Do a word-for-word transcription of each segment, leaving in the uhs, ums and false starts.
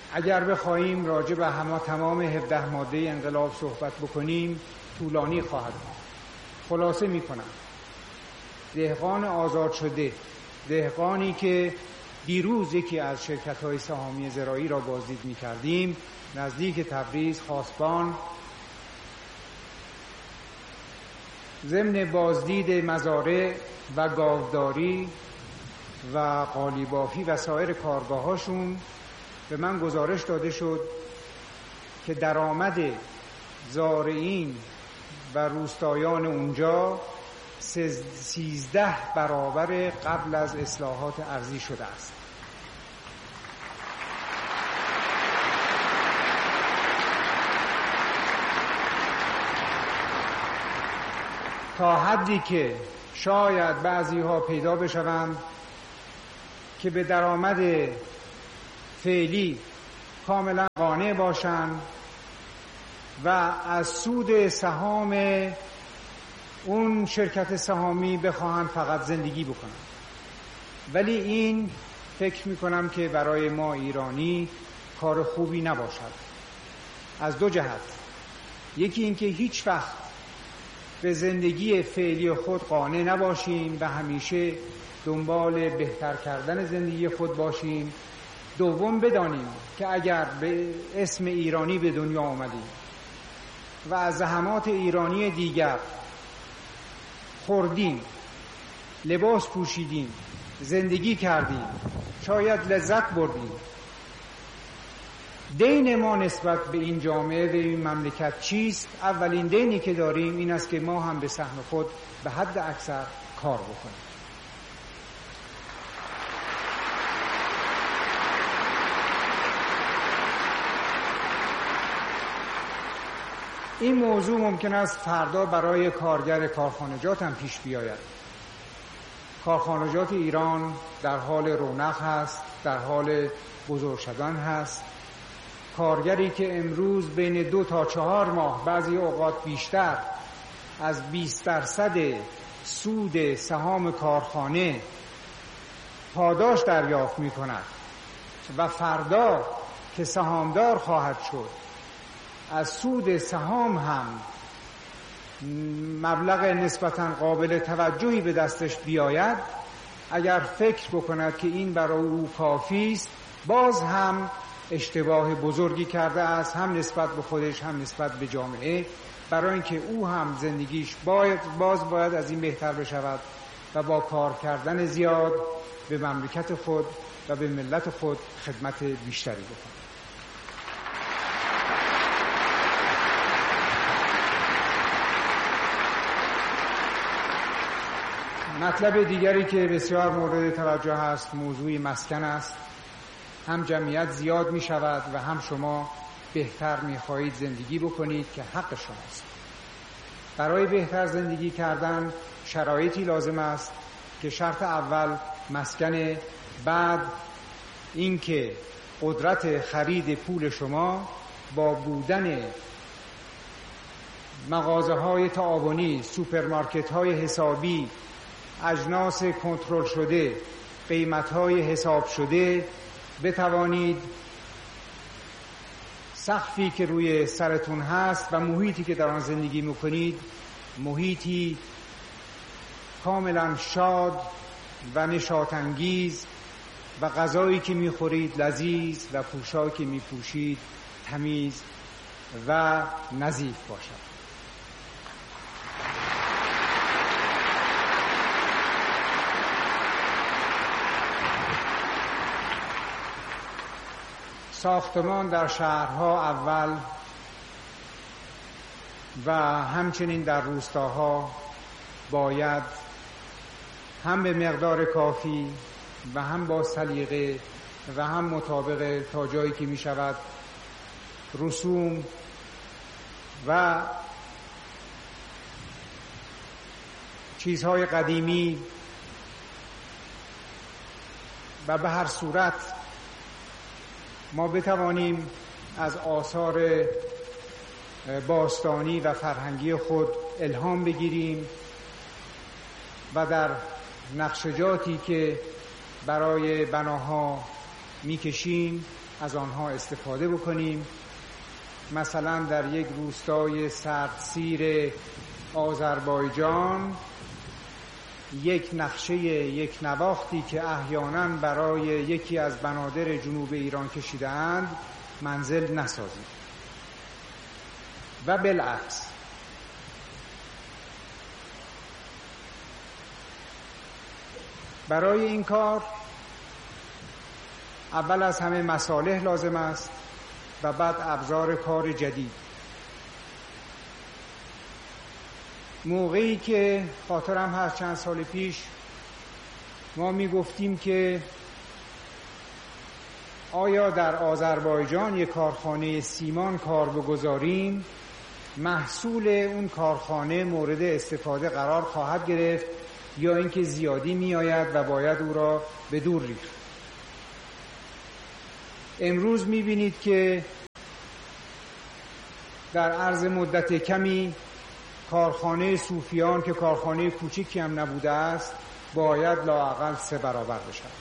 اگر بخواهیم راجع به همه تمام هفده ماده انقلاب صحبت بکنیم طولانی خواهد بود. خلاصه میکنم، دهقان آزاد شده، دهقانی که دیروز یکی از شرکت‌های سهامی زراعی را بازدید می‌کردیم نزدیک تبریز، خاصبان، ضمن بازدید مزارع و گاوداری و قالیبافی و سایر کارگاه‌هاشون به من گزارش داده شد که درآمد زارعین و روستایان اونجا سیزده برابر قبل از اصلاحات ارضی شده است. تا حدی که شاید بعضی ها پیدا بشوند که به درآمد فعلی کاملا قانع باشند و از سود سهام اون شرکت سهامی بخواهند فقط زندگی بکنند. ولی این فکر میکنم که برای ما ایرانی کار خوبی نباشد، از دو جهت. یکی این که هیچ وقت به زندگی فعلی خود قانع نباشیم و همیشه دنبال بهتر کردن زندگی خود باشیم. دوم بدانیم که اگر به اسم ایرانی به دنیا آمدیم و از زحمات ایرانی دیگر خوردیم، لباس پوشیدیم، زندگی کردیم، شاید لذت بردیم، دین ما نسبت به این جامعه و این مملکت چیست؟ اولین دینی که داریم این است که ما هم به سهم خود به حد اکثر کار بکنیم. این موضوع ممکن است فردا برای کارگر کارخانجات هم پیش بیاید. کارخانجات ایران در حال رونق هست، در حال بزرگ شدن هست. کارگری که امروز بین دو تا چهار ماه، بعضی اوقات بیشتر، از بیست درصد سود سهام کارخانه پاداش دریافت می کند و فردا که سهامدار خواهد شد از سود سهام هم مبلغ نسبتاً قابل توجهی به دستش بیاید، اگر فکر بکند که این برای او کافی است، باز هم اشتباه بزرگی کرده است، هم نسبت به خودش هم نسبت به جامعه، برای اینکه او هم زندگیش باید باز باید از این بهتر بشود و با کار کردن زیاد به مملکت خود و به ملت خود خدمت بیشتری بکند. مطلب دیگری که بسیار مورد توجه است موضوع مسکن است. هم جمعیت زیاد می شود و هم شما بهتر می خواهید زندگی بکنید که حق شماست. برای بهتر زندگی کردن شرایطی لازم است که شرط اول مسکن، بعد اینکه قدرت خرید پول شما با بودن مغازه های تعاونی، سوپرمارکت های حسابی، اجناس کنترل شده، قیمت های حساب شده، بتوانید سقفی که روی سرتون هست و محیطی که در آن زندگی میکنید محیطی کاملا شاد و نشاط انگیز و غذایی که میخورید لذیذ و پوشاکی میپوشید تمیز و نظیف باشد. ساختمان در شهرها اول و همچنین در روستاها باید هم به مقدار کافی و هم با سلیقه و هم مطابق تا جایی که می شود رسوم و چیزهای قدیمی و به هر صورت ما بتوانیم از آثار باستانی و فرهنگی خود الهام بگیریم و در نقشجاتی که برای بناها میکشیم از آنها استفاده بکنیم. مثلا در یک روستای سردسیر آذربایجان یک نقشه یک نواختی که احیانا برای یکی از بنادر جنوب ایران کشیده‌اند منزل نسازید و بالعکس. برای این کار اول از همه مصالح لازم است و بعد ابزار کار جدید. موقعی که خاطرم هست چند سال پیش ما می گفتیم که آیا در آذربایجان یک کارخانه سیمان کار بگذاریم محصول اون کارخانه مورد استفاده قرار خواهد گرفت یا اینکه زیادی می آید و باید او را به دور ریخت. امروز می بینید که در عرض مدت کمی کارخانه صوفیان که کارخانه کوچکی هم نبوده است باید لااقل سه برابر بشود.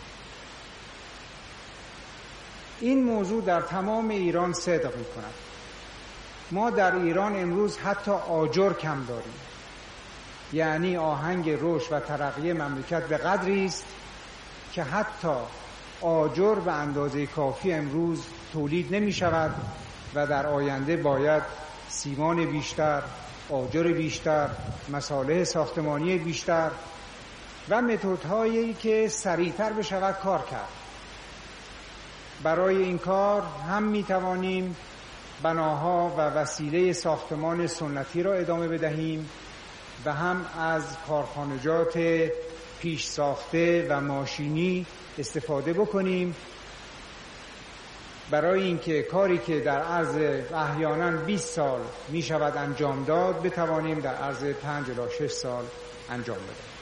این موضوع در تمام ایران صدق می کند. ما در ایران امروز حتی آجر کم داریم، یعنی آهنگ رشد و ترقی مملکت به قدری است که حتی آجر به اندازه کافی امروز تولید نمی شود و در آینده باید سیمان بیشتر، آجر بیشتر، مصالح ساختمانی بیشتر و متدهایی که سریعتر بشود کار کرد. برای این کار هم می توانیم بناها و وسیله ساختمان سنتی را ادامه بدهیم و هم از کارخانجات پیش ساخته و ماشینی استفاده بکنیم برای اینکه کاری که در عرض احیانا بیست سال می شود انجام داد بتوانیم در عرض پنج الی شش سال انجام بدهیم.